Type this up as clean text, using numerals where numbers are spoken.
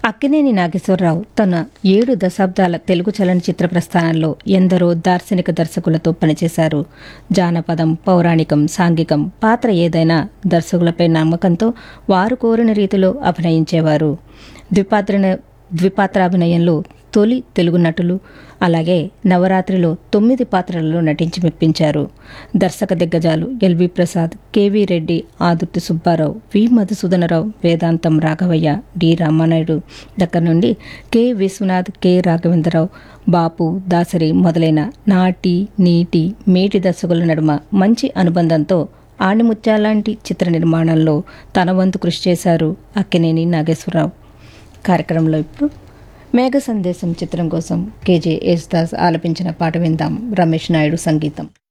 అక్కినేని నాగేశ్వరరావు తన 7 దశాబ్దాల తెలుగు చలనచిత్ర ప్రస్థానంలో ఎందరో దార్శనిక దర్శకులతో పనిచేశారు. జానపదం, పౌరాణికం, సాంఘికం పాత్ర ఏదైనా దర్శకులపై నమ్మకంతో వారు కోరిన రీతిలో అభినయించేవారు. ద్విపాత్రాభినయంలో తొలి తెలుగు నటులు. అలాగే నవరాత్రిలో 9 పాత్రలలో నటించి మెప్పించారు. దర్శక దిగ్గజాలు ఎల్వి ప్రసాద్, కెవి రెడ్డి, ఆదుర్తి సుబ్బారావు, వి మధుసూదనరావు, వేదాంతం రాఘవయ్య, డి రామానాయుడు దగ్గర నుండి కె విశ్వనాథ్, కె రాఘవేంద్రరావు, బాపు, దాసరి మొదలైన నాటి, నీటి, మేటి దర్శకుల నడుమ మంచి అనుబంధంతో ఆణిముత్యాలాంటి చిత్ర నిర్మాణంలో తన వంతు కృషి చేశారు అక్కినేని నాగేశ్వరరావు. కార్యక్రమంలో ఇప్పుడు మేఘ సందేశం చిత్రం కోసం కేజే యేసుదాస్ ఆలపించిన పాట విందాం. రమేష్ నాయుడు సంగీతం.